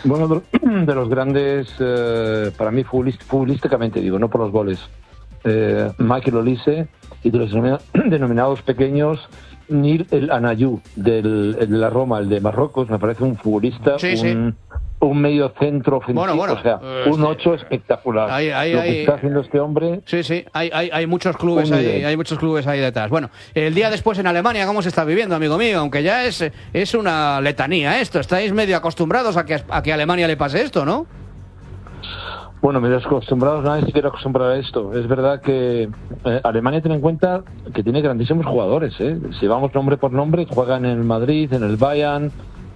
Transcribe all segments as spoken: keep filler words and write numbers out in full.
Bueno, de, de los grandes, eh, para mí futbolist, futbolísticamente digo, no por los goles, eh, Michael Olise, y de los denomina, denominados pequeños, Nil El Anayú, del, el de la Roma, el de Marruecos, me parece un futbolista, sí, un, sí. un medio centro ofensivo, bueno, bueno, o sea, eh, un ocho espectacular. Hay, hay, Lo que hay, está haciendo este hombre... Sí, sí, hay, hay, hay muchos clubes ahí, hay muchos clubes ahí detrás. Bueno, el día después en Alemania, ¿cómo se está viviendo, amigo mío? Aunque ya es, es una letanía esto, estáis medio acostumbrados a que, a que a Alemania le pase esto, ¿no? Bueno, medio acostumbrados, nadie se quiere acostumbrar a esto. Es verdad que eh, Alemania, ten en cuenta que tiene grandísimos jugadores, ¿eh? Si vamos nombre por nombre, juegan en el Madrid, en el Bayern,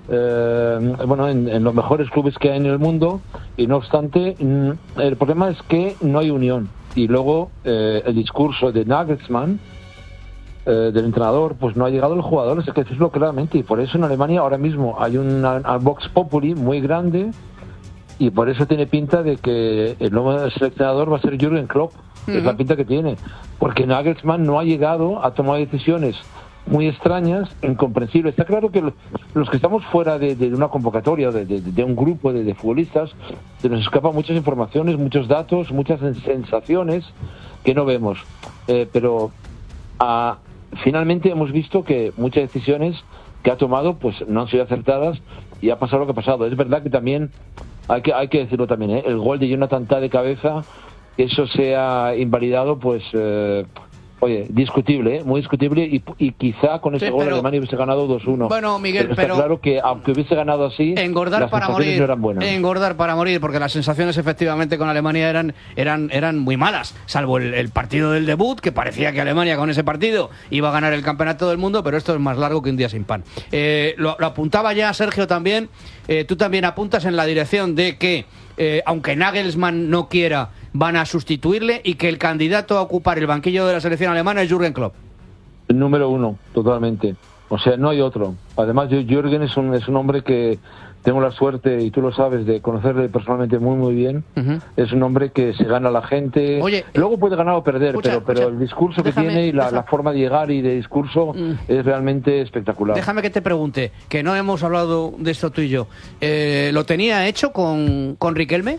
eh, bueno, en, en los mejores clubes que hay en el mundo, y no obstante, mm, el problema es que no hay unión. Y luego eh, el discurso de Nagelsmann, eh, del entrenador, pues no ha llegado a los jugadores, hay que decirlo claramente, y por eso en Alemania ahora mismo hay una, una Vox Populi muy grande. Y por eso tiene pinta de que el nuevo seleccionador va a ser Jürgen Klopp, uh-huh. Es la pinta que tiene. Porque Nagelsmann no ha llegado a tomar decisiones muy extrañas, incomprensibles. Está claro que los, los que estamos fuera de, de una convocatoria, de, de, de un grupo de, de futbolistas, se nos escapan muchas informaciones, muchos datos, muchas sensaciones que no vemos. Eh, pero a, finalmente hemos visto que muchas decisiones que ha tomado pues no han sido acertadas y ha pasado lo que ha pasado. Es verdad que también... Hay que, hay que decirlo también, ¿eh? El gol de Jonathan Tah de cabeza, que eso sea invalidado, pues, eh, oye, discutible, ¿eh? Muy discutible, y, y quizá con ese sí, gol pero, Alemania hubiese ganado dos uno. Bueno, Miguel, pero está pero... claro que aunque hubiese ganado así, engordar las para sensaciones morir, no eran buenas. Engordar para morir, porque las sensaciones efectivamente con Alemania eran, eran, eran muy malas, salvo el, el partido del debut, que parecía que Alemania con ese partido iba a ganar el campeonato del mundo, pero esto es más largo que un día sin pan. Eh, lo, lo apuntaba ya Sergio también, eh, tú también apuntas en la dirección de que Eh, aunque Nagelsmann no quiera, van a sustituirle y que el candidato a ocupar el banquillo de la selección alemana es Jürgen Klopp. El número uno, totalmente. O sea, no hay otro. Además, Jürgen es un, es un hombre que tengo la suerte, y tú lo sabes, de conocerle personalmente muy, muy bien. Uh-huh. Es un hombre que se gana a la gente. Oye, luego puede ganar o perder, escucha, pero, pero escucha, el discurso déjame, que tiene y la, déjame. la forma de llegar y de discurso mm. es realmente espectacular. Déjame que te pregunte, que no hemos hablado de esto tú y yo. Eh, ¿Lo tenía hecho con, con Riquelme?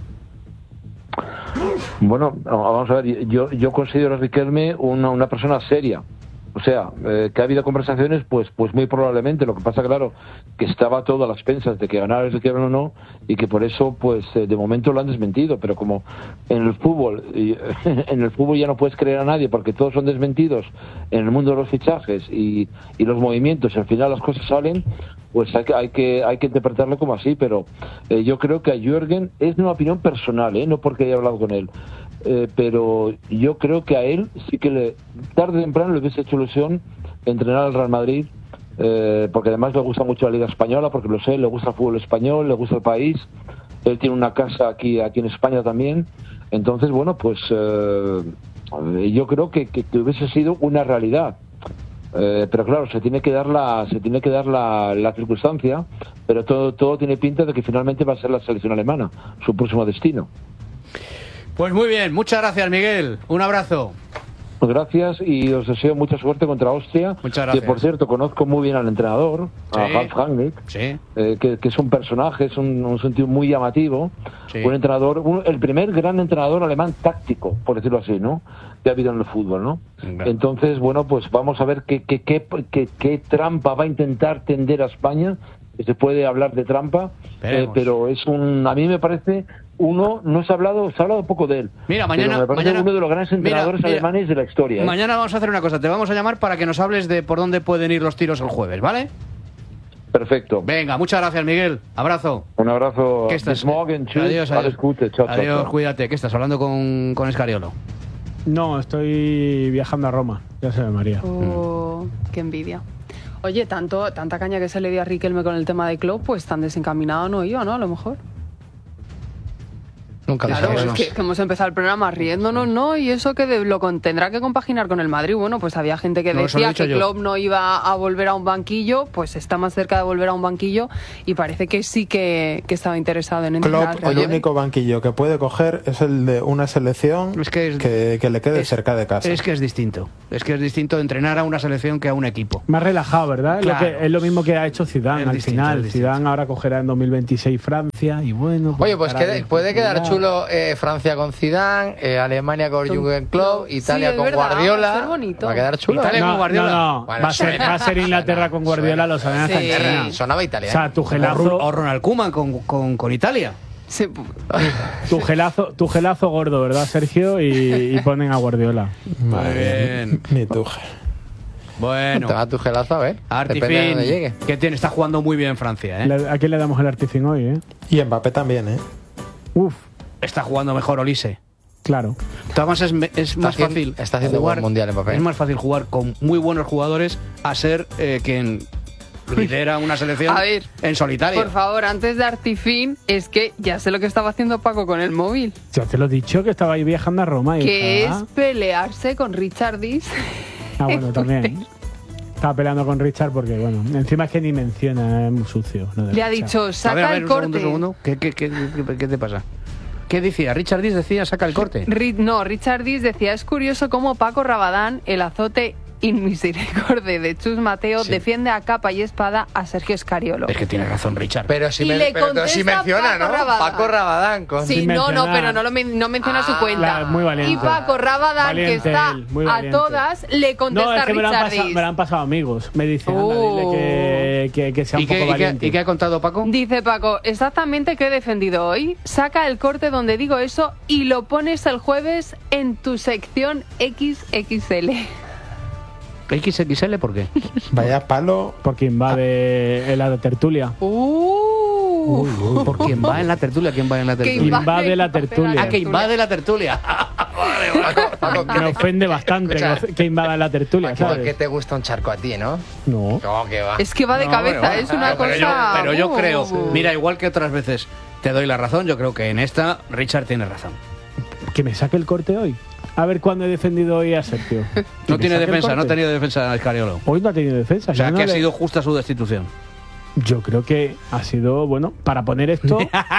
Bueno, vamos a ver, yo, yo considero a Riquelme una, una persona seria. O sea, eh, que ha habido conversaciones, pues pues muy probablemente. Lo que pasa, claro, que estaba todo a las expensas de que ganara el Riquelme o no, y que por eso, pues eh, de momento lo han desmentido. Pero como en el fútbol, y, en el fútbol ya no puedes creer a nadie porque todos son desmentidos en el mundo de los fichajes y, y los movimientos, y al final las cosas salen, pues hay que hay que hay que interpretarlo como así. Pero eh, yo creo que a Jürgen, es una opinión personal, ¿eh? No porque haya hablado con él. Eh, pero yo creo que a él sí que le, tarde o temprano le hubiese hecho ilusión entrenar al Real Madrid, eh, porque además le gusta mucho la Liga Española, porque lo sé, le gusta el fútbol español, le gusta el país, él tiene una casa aquí aquí en España también, entonces bueno, pues eh, yo creo que, que, que hubiese sido una realidad. Eh, pero claro, se tiene que dar la se tiene que dar la, la circunstancia, pero todo todo tiene pinta de que finalmente va a ser la selección alemana su próximo destino. Pues muy bien, muchas gracias, Miguel. Un abrazo. Gracias, y os deseo mucha suerte contra Austria. Muchas gracias. Que, por cierto, conozco muy bien al entrenador, sí. a Ralf Rangnick, sí. eh, que, que es un personaje, es un, un sentido muy llamativo. Sí. Un entrenador, un, el primer gran entrenador alemán táctico, por decirlo así, ¿no? Que ha habido en el fútbol, ¿no? Claro. Entonces, bueno, pues vamos a ver qué, qué, qué, qué, qué trampa va a intentar tender a España. Se puede hablar de trampa, eh, pero es un, a mí me parece uno, no se ha hablado, se ha hablado poco de él. Mira, mañana, me parece mañana uno de los grandes entrenadores mira, mira, alemanes de la historia. ¿eh? Mañana vamos a hacer una cosa, te vamos a llamar para que nos hables de por dónde pueden ir los tiros el jueves, ¿vale? Perfecto. Venga, muchas gracias, Miguel. Abrazo. Un abrazo. ¿Qué estás? Morgen, adiós, adiós. Gute. Chao, adiós, chao. Cuídate. ¿Qué estás hablando con, con Escariolo? No, estoy viajando a Roma. Ya se ve, María. Oh, mm. Qué envidia. Oye, tanto, tanta caña que se le dio a Riquelme con el tema de Klopp, pues tan desencaminado no iba, ¿no? A lo mejor. Nunca lo Claro, es sabremos. que, que hemos empezado el programa riéndonos, ¿no? Y eso que de- lo con- tendrá que compaginar con el Madrid. Bueno, pues había gente que No, eso lo he decía dicho que yo. Klopp no iba a volver a un banquillo, pues está más cerca de volver a un banquillo y parece que sí que, que estaba interesado en entrenar. Klopp, el único banquillo que puede coger es el de una selección Es que, es- que, que le quede es- cerca de casa. Es que es distinto. Es que es distinto entrenar a una selección que a un equipo. Más relajado, ¿verdad? Es lo Claro. que- es lo mismo que ha hecho Zidane Es al distinto, final. es distinto. Zidane ahora cogerá en dos mil veintiséis Francia y bueno... Oye, pues estará quede- bien puede quedar cuidado. chulo eh, Francia con Zidane, eh, Alemania con Jürgen Klopp, Sí, Italia es con verdad, Guardiola. va a ser bonito. Va a quedar chulo. Italia ¿eh? con No, Guardiola. no, no. Bueno, va, a ser, suena, va a ser Inglaterra suena, con Guardiola, suena. lo saben hasta Sí. en China. Sí, sonaba O italiano. sea, tu O, Ru- gelazo, o Ronald Koeman con, con, con Italia. Sí, tu gelazo, tu gelazo gordo, ¿verdad, Sergio? Y, y ponen a Guardiola. Madre mía, mi Tuchel. Bueno. Te va tu gelazo, a ver. Depende de Artifin, dónde llegue. que tiene, está jugando muy bien Francia, ¿eh? Le- ¿A quién le damos el Artifin hoy, eh? Y Mbappé también, ¿eh? Uf, Está jugando mejor Olise. claro. Además es, me- es más haciendo- fácil está haciendo jugar, buen mundial Mbappé. es más fácil jugar con muy buenos jugadores a ser eh, quien lidera una selección A ver, en solitario. por favor, antes de Artifin, es que ya sé lo que estaba haciendo Paco con el móvil, Ya te lo he dicho, que estaba ahí viajando a Roma. que hija. es pelearse con Richard Dis. Ah, bueno, también. Estaba peleando con Richard porque, bueno, encima es que ni menciona, es muy sucio. ¿no? de Le ha Richard. dicho, a saca ver, a ver, el un corte. segundo, un segundo. ¿Qué, qué, qué, qué- qué te pasa? ¿Qué decía? Richard Dis decía saca el corte. Ri- no, Richard Dis decía, es curioso cómo Paco Rabadán, el azote inmisericorde de Chus Mateo, Sí. defiende a capa y espada a Sergio Escariolo. Es que tiene razón Richard. Pero si, Y me, le pero, pero si contesta menciona, Paco ¿no? Rabadán. Paco Rabadán. Con... Sí, Sin no, no, mencionar. pero no, lo men- no menciona Ah, su cuenta. la- muy valiente. Y Paco Rabadán, Valiente que está él, muy a valiente. todas, le contesta No, es que a me lo, han Richard pasado, Dis. me lo han pasado amigos. Me dicen, anda, Oh. dile que, que, que sea un ¿Y qué, poco y qué- valiente. y qué ha contado Paco? Dice Paco, exactamente que he defendido hoy. Saca el corte donde digo eso y lo pones el jueves en tu sección equis equis ele. ¿X X L por qué? Vaya palo. Porque invade la tertulia. Uh, ¿Por quién va en la tertulia? ¿Quién va en la que tertulia? Invade la tertulia. Ah, que invade la tertulia. Paco, Paco, Me ofende bastante Escucha. que, que invada la tertulia, Paco, ¿sabes? que te gusta un charco a ti, ¿no? No. No, que va. Es que va de No, cabeza, bueno, es una pero cosa... yo- pero yo Uh. creo, mira, igual que otras veces te doy la razón, yo creo que en esta Richard tiene razón. Que me saque el corte hoy. A ver cuándo he defendido hoy a Sergio. Que No me tiene saque el defensa, no ha corte. tenido defensa Escariolo. Hoy no ha tenido defensa. O sea, yo no que ha le- sido justa su destitución. Yo creo que ha sido, bueno, para poner esto.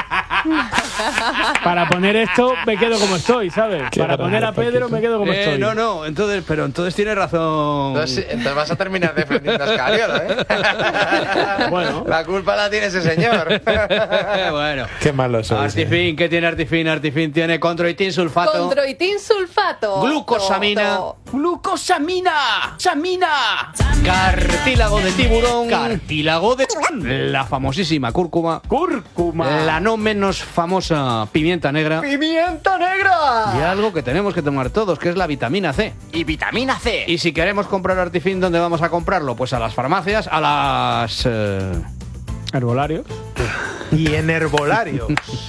para poner esto me quedo como estoy, ¿sabes? Qué Para poner a grande, Pedro Paquito. me quedo como Eh, estoy. no, no, entonces, pero entonces tiene razón. Entonces, entonces vas a terminar defendiendo a Escariolo, ¿eh? Bueno. La culpa la tiene ese señor. bueno. Qué malo sois. eh. Artifin, ¿qué tiene Artifin? Artifin tiene condroitin sulfato. Condroitin sulfato. Glucosamina. To- ¡Glucosamina! ¡Samina! Cartílago de tiburón. Cartílago de... La famosísima cúrcuma. Cúrcuma. La no menos famosa pimienta negra. ¡Pimienta negra! Y algo que tenemos que tomar todos, que es la vitamina C. Y vitamina C. Y si queremos comprar Artifin, ¿dónde vamos a comprarlo? Pues a las farmacias, a las... eh, Herbolario. Y en herbolario.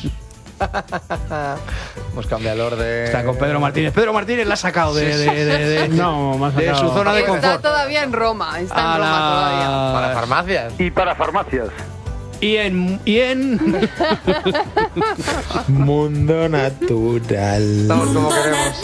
Hemos cambiado el orden. Está con Pedro Martínez. Pedro Martínez la ha sacado de, de- de- de- No, más de sacado. su zona de Está confort. todavía en Roma, está A en Roma todavía. Para las- farmacias. Y para farmacias. Y en... Y en... Mundo natural. Estamos como queremos.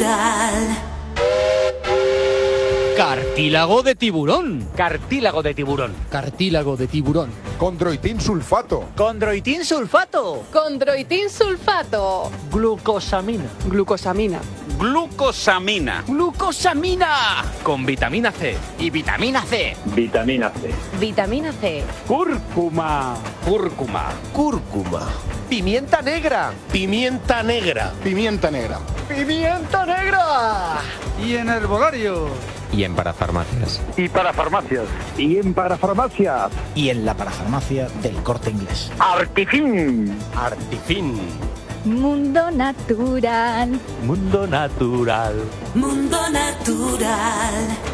Cartílago de tiburón. Cartílago de tiburón. Cartílago de tiburón. Condroitin sulfato. Condroitin sulfato. Condroitin sulfato. Glucosamina. Glucosamina. Glucosamina. Glucosamina. Con vitamina C. Y vitamina C. Vitamina C. Vitamina C. Cúrcuma. Cúrcuma. Cúrcuma. Pimienta negra. Pimienta negra. Pimienta negra. Pimienta negra. Y en herbolario. Y en parafarmacias. Y para farmacias. Y en para farmacias. Y en la parafarmacia del Corte Inglés. Artifin. Artifin. Mundo natural. Mundo natural. Mundo natural.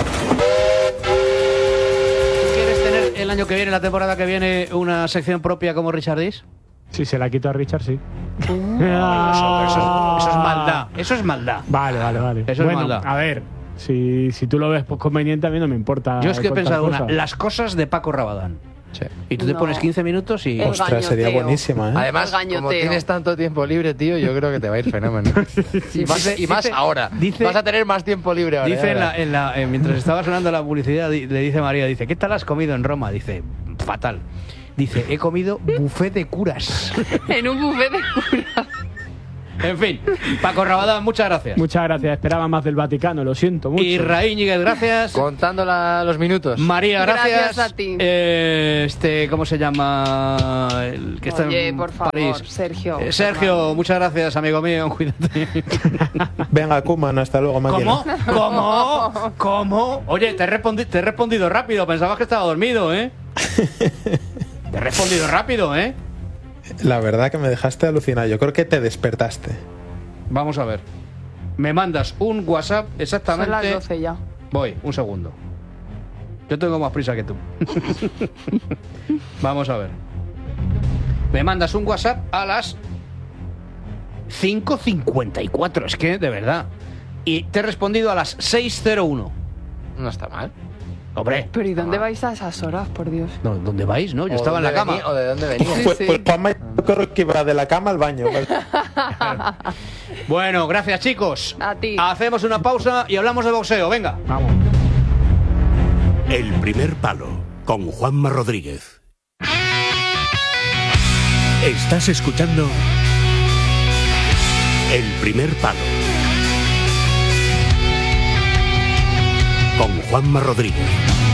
¿Quieres tener el año que viene, la temporada que viene, una sección propia como Richard Dis? Si se la quito a Richard, sí. Eso, eso es, eso es maldad. Eso es maldad. Vale, vale, vale. Eso es bueno, maldad. a ver, si, si tú lo ves pues, conveniente, a mí no me importa. Yo es que he contar pensado una, cosas. las cosas de Paco Rabadán. Sí. Y tú te No. pones quince minutos y... El Ostras, sería gañoteo. buenísima, ¿eh? Además, El gañoteo. como tienes tanto tiempo libre, tío, yo creo que te va a ir fenómeno. Y más, Dice- y más dice- ahora. dice- Vas a tener más tiempo libre ahora. Dice ya en la, verás. en la- eh, mientras estaba sonando la publicidad, di- le dice María, dice, ¿qué tal has comido en Roma? Dice, fatal. Dice, he comido buffet de curas. En un buffet de cura. En fin, Paco Rabadán, muchas gracias. Muchas gracias. Esperaba más del Vaticano, lo siento mucho. Y Raí Ñíguez, gracias. Contando la- los minutos. María, gracias. Gracias a ti. Eh, este, ¿cómo se llama? El que está Oye, en por favor, París. Sergio. Eh, Sergio, muchas gracias, amigo mío. Cuídate. Venga, Koeman, hasta luego, máquina. ¿Cómo? ¿Cómo? ¿Cómo? Oye, te he, respondi- te he respondido rápido. Pensabas que estaba dormido, ¿eh? Te he respondido rápido, ¿eh? La verdad que me dejaste alucinado. Yo creo que te despertaste. Vamos a ver. Me mandas un WhatsApp Son exactamente. las doce ya. Voy, un segundo. Yo tengo más prisa que tú. Vamos a ver. Me mandas un WhatsApp a las cinco cincuenta y cuatro. Es que, de verdad. Y te he respondido a las seis cero uno. No está mal. Hombre. Pero ¿y dónde vais a esas horas, por Dios? No, ¿dónde vais? No, yo ¿O estaba en la dónde cama. venía- ¿O de dónde venía? Sí, Pues, sí. pues Juanma, yo creo que iba de la cama al baño. Bueno, gracias, chicos. A ti. Hacemos una pausa y hablamos de boxeo. Venga. Vamos. El primer palo con Juanma Rodríguez. Estás escuchando El primer palo con Juanma Rodríguez.